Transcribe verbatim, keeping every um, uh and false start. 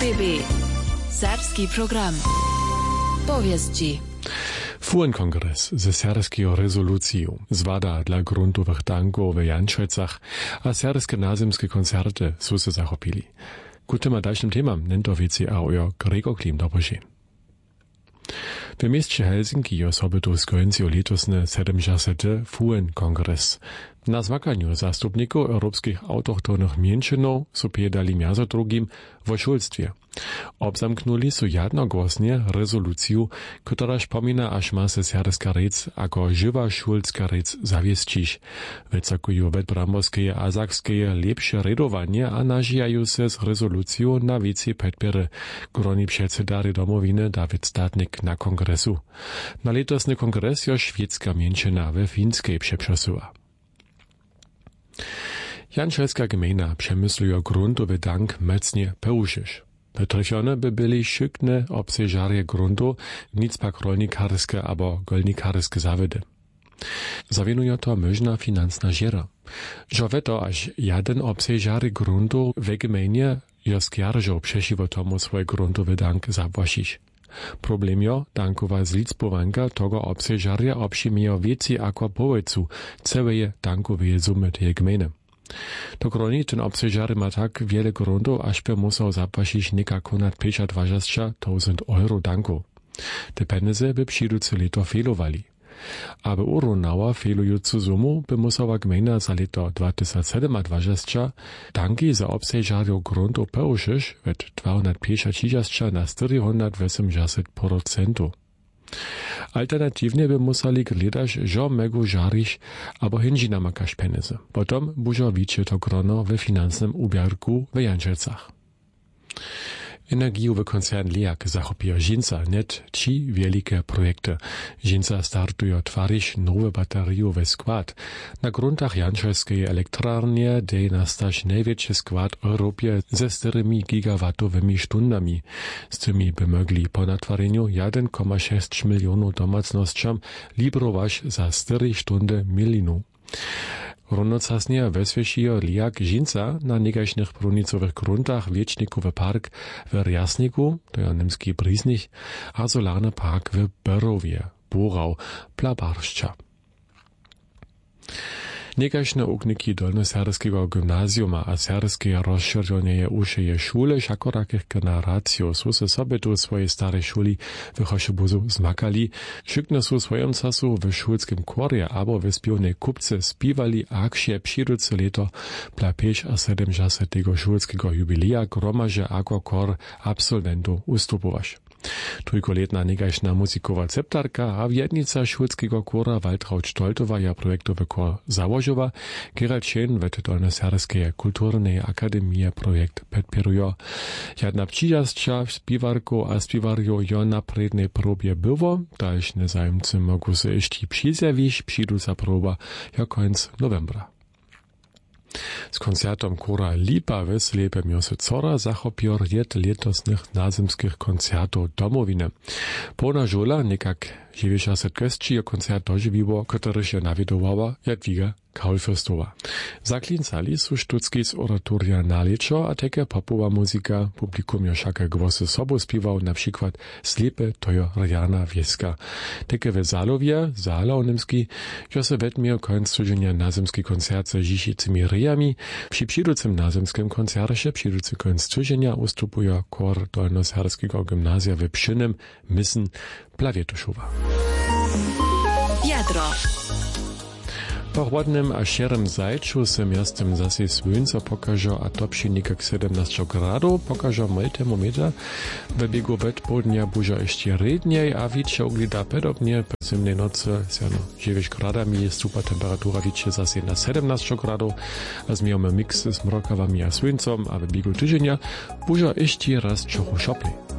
B B. Serbski program. Powieści. Fuhren kongres ze serbskiego rezoluciju zwada dla gruntowych tanków w Jančecach, a serbskie nazemskie koncerty su se zachopili. Ku tym dalszym temam nento wieci a ojo Gregor Klim dopožen. W mieście Helsinki jo sobie tu skończył letosny siedemdziesiąty Fuhren kongres. Na zmakaniu zastupników europejskich autochtonnych mniejszynów su pedali między drugim w szulstwie. Obzamknuli su jednogłosnie rezoluciju, która przypomina, aż ma se serbska rec jako żywa szulska rec zawiestić. Wycakują wetbramorskie a zakskie lepsze redowanie, a nażyjają se z rezolucją na wiece podpiery, groni przedsedary domowiny Dawid Statnik na kongresu. Na letosny kongres jo szwedzka mniejszyna we Fińskiej przeprzesuła. Jančelska gmina przemysłuje gruntowy dank mocnie pełuszysz. Wytrychone by byli szykne obseżarje gruntu, nic pak rolnikarskie albo golnikarskie zawody. Zawinuje to można finansna žiera. Że to aż jeden obseżary gruntu w gminie jo skjarżą przesiwo tomu swój gruntowy dank zapłacić. Problem jo, dankowa zlicpowanka tego obseżarja obszymijo więcej ako połowcu całej dankowej sumy tej gminy. To groni ten obseżary ma tak wiele gruntów, aż by musiał zapłacić niekako nad dwadzieścia tysięcy euro danku. Te pieniądze by przyjduce leto failowali. Aby urównała failującą sumę, by musiała gmina za leto dwa tysiące dwadzieścia danki za obseżarją gruntów pełuszysz od dwieście na czterysta osiemdziesiąt procent. Alternatywnie by museli gledać, że mogą żarić albo hinji namakać pieniądze. Potem bużo wicie to grono we finansnym ubierku w Jančecach. Energiowy koncern Leak zachopuje Žinca net trzy wielkie projekty. Žinca startuje twarić nowe bateriowe skład. Na gruntach Jančelskiej elektrarnie de nastać największy skład w Europie ze czterema gigawatowymi stundami. Z tymi by mogli po natwareniu jeden przecinek sześć milionów domacnościom librować za cztery stundy milinu. Równocześnie weswiesijo Leak Žinca na negaśnych prunicowych gruntach wiecznikowy park w Rjasniku, to jest niemski Brisnich, a solarny park w Berowie, Borau, Plabarszcza. Negaśne ukniki dolnoserbskiego gimnazjuma a serbskie rozszerzenie ušeje szule jako takich generacji su se sobie tu swojej starej szuli w Choszybuzu zmakali, szykne su swojem czasu w szulskim korje albo w spiewnej kupce spiewali aksie przyjduce leto dla siedemdziesiątego szulskiego jubileja gromaże jako kor absolwentów ustupować. Trójkoletna negaśna muzikowa ceptarka a wjednica szulskiego kora Waltraud Stoltowa ja projektowy kor założyła, Gerald Schön w Dolnoserbskiej Kulturnej Akademii projekt podpieruje. Jedna przyjazdsza śpiewarku a śpiewarju jo na prednej próbie było, dalsze zajemcy mogą się jeszcze przyzjawić, przyjdu za próba jo końc novembra. Z koncertom kora Lipa w Slepem Jose Cora zachopił riet letosnych nazemskich koncertów domowiny. Pona żola nekak dziewięćdziesiąt gości jo koncert dożywiło, który się nawidowała Jadwiga Kaulfürstowa. Zaklincali su sztucki z oratoria naleczo, a takie popowa muzyka, publikum jo wszak głosy sobą śpiewał, na przykład Slepe to jo Rjana Wieska. Takie w Zalowie, Zala niemski, jo se wetmiał końc codzienia nazemski koncert ze żiszycymi ryjami. Przy przyjducym nazemskim koncercie, przyjducy końc codzienia ustupuje kor Dolnoserbskiego gimnazja w Pszynem, Missen, Plawietuszowa. Wiadro. Po chłodnym a šerym zajczu se miastem zase słońce pokaże, a to przy niekak siedemnaście gradów, pokaże mój termometr. W biegu odpołudnia buże jeszcze redniej, a wiecie ogląda podobnie. Po zimnej nocy se no dziewięć gradami stupa temperatura wiecie zase na siedemnaście gradów, a zmijamy miks z mrokawami a słońcem, a w biegu tydzienia buże jeszcze raz trochę szopy.